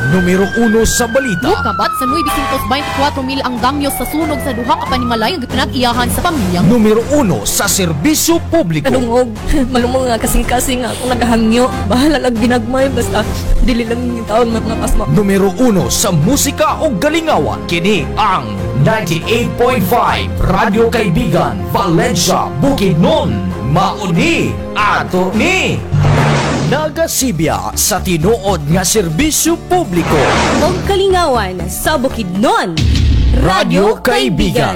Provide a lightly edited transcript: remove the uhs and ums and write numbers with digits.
Numero 1 sa balita. Kabat sa 924 mil ang damyo sa sunog sa duha ka panimalay nga pinag-iyahan sa pamilya. Numero 1 sa serbisyo publiko. Kadungog, malumong nga kasing-kasing nga kung nagahangyo. Bahala lang ginagmay, basta dili lang yung taon mga pasma. Numero 1 sa musika o galingawan. Kini ang 98.5 Radyo Kaibigan, Valencia, Bukidnon. Mauni ato ni nagasibya sa tinuod nga serbisyo publiko. Og kalingawan sa Bukidnon. Radyo Kaibigan.